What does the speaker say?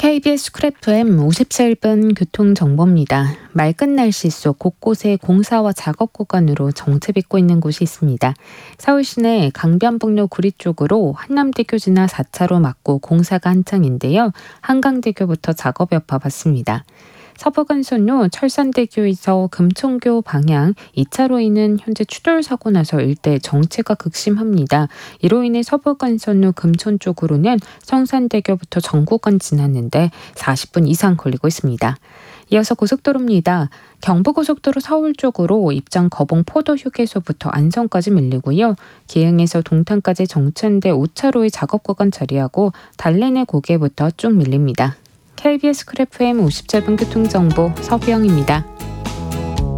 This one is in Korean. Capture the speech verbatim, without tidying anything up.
케이비에스 쿨 에프엠 오십칠 분 교통정보입니다. 맑은 날씨 속 곳곳에 공사와 작업 구간으로 정체 빚고 있는 곳이 있습니다. 서울 시내 강변북로 구리 쪽으로 한남대교 지나 사 차로 막고 공사가 한창인데요. 한강대교부터 작업 여파 받습니다. 서부간선로 철산대교에서 금천교 방향 이 차로에는 현재 추돌 사고 나서 일대 정체가 극심합니다. 이로 인해 서부간선로 금천 쪽으로는 성산대교부터 정구간 지났는데 사십 분 이상 걸리고 있습니다. 이어서 고속도로입니다. 경부고속도로 서울 쪽으로 입장 거봉 포도 휴게소부터 안성까지 밀리고요. 기흥에서 동탄까지 정체인데 오 차로의 작업 구간 처리하고 달래내 고개부터 쭉 밀립니다. 케이비에스 쿨 에프엠 오십칠 분 교통정보 서부영입니다.